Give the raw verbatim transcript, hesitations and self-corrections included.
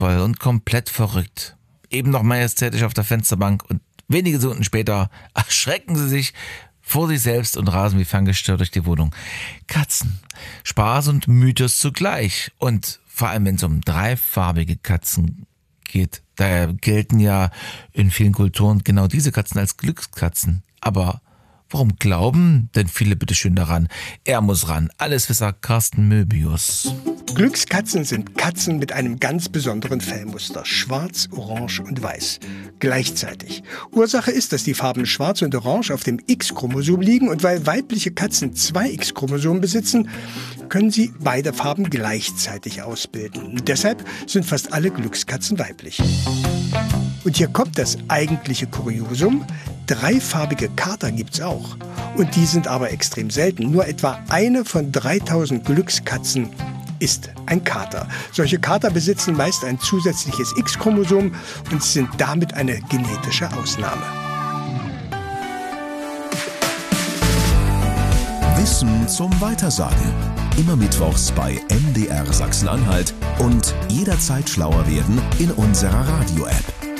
reizvoll und komplett verrückt. Eben noch majestätisch auf der Fensterbank und wenige Sekunden später erschrecken sie sich vor sich selbst und rasen wie ferngesteuert durch die Wohnung. Katzen. Spaß und Mythos zugleich. Und vor allem, wenn es um dreifarbige Katzen geht, da gelten ja in vielen Kulturen genau diese Katzen als Glückskatzen. Aber warum glauben denn viele bitteschön daran? Er muss ran. Alleswisser Carsten Möbius. Glückskatzen sind Katzen mit einem ganz besonderen Fellmuster. Schwarz, Orange und Weiß. Gleichzeitig. Ursache ist, dass die Farben Schwarz und Orange auf dem X-Chromosom liegen und weil weibliche Katzen zwei X-Chromosomen besitzen, können sie beide Farben gleichzeitig ausbilden. Und deshalb sind fast alle Glückskatzen weiblich. Und hier kommt das eigentliche Kuriosum. Dreifarbige Kater gibt's auch. Und die sind aber extrem selten. Nur etwa eine von dreitausend Glückskatzen ist ein Kater. Solche Kater besitzen meist ein zusätzliches X-Chromosom und sind damit eine genetische Ausnahme. Wissen zum Weitersagen. Immer mittwochs bei M D R Sachsen-Anhalt und jederzeit schlauer werden in unserer Radio-App.